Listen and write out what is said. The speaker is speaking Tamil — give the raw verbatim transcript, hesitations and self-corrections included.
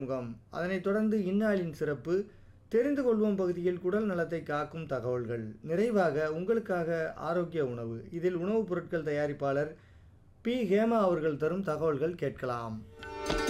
முகாம். அதனைத் தொடர்ந்து இந்நாளின் சிறப்பு, தெரிந்து கொள்வோம் பகுதியில் குடல் நலத்தை காக்கும் தகவல்கள். நிறைவாக உங்களுக்காக ஆரோக்கிய உணவு. இதில் உணவுப் பொருட்கள் தயாரிப்பாளர் பி ஹேமா அவர்கள் தரும் தகவல்கள் கேட்கலாம்.